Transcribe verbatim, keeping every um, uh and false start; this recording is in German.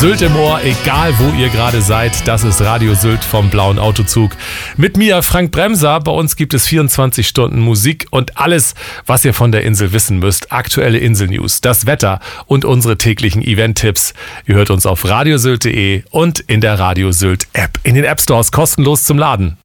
Sylt im Ohr, egal wo ihr gerade seid, das ist Radio Sylt vom Blauen Autozug. Mit mir Frank Bremser, bei uns gibt es vierundzwanzig Stunden Musik und alles, was ihr von der Insel wissen müsst. Aktuelle Insel-News, das Wetter und unsere täglichen Event-Tipps. Ihr hört uns auf radiosylt punkt de und in der Radio Sylt App. In den App Stores kostenlos zum Laden.